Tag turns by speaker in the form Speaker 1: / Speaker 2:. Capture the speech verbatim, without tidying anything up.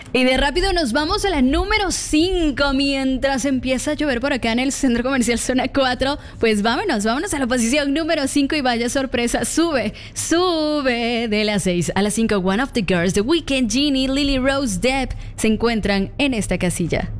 Speaker 1: Y de rápido nos vamos a la número cinco. Mientras empieza a llover por acá en el Centro Comercial Zona cuatro, pues vámonos, vámonos a la posición número cinco y vaya sorpresa, sube, sube de las seis a las cinco. One of the Girls, The Weeknd, Genie, Lily Rose Depp se encuentran en esta casilla.